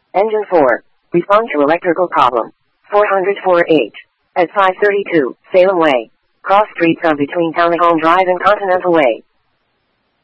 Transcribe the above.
Engine 4. Respond to electrical problem. 404H. At 532, Salem Way. Cross streets on between Town Home Drive and Continental Way.